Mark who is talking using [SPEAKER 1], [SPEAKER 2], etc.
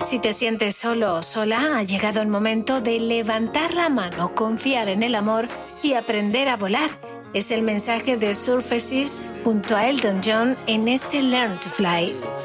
[SPEAKER 1] Si te sientes solo o sola, ha llegado el momento de levantar la mano, confiar en el amor y aprender a volar. Es el mensaje de Surfaces junto a Elton John en este Learn to Fly.